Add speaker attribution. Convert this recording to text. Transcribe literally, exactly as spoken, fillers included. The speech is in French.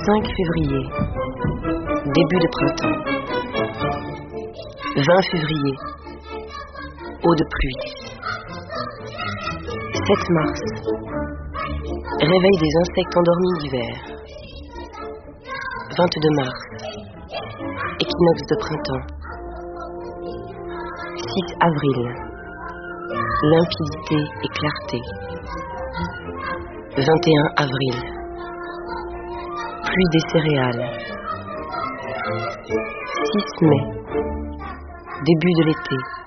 Speaker 1: cinq février, début de printemps. vingt février, eau de pluie. sept mars, réveil des insectes endormis d'hiver. vingt-deux mars, équinoxe de printemps. six avril, limpidité et clarté. vingt et un avril, pluie des céréales. six mai, début de l'été.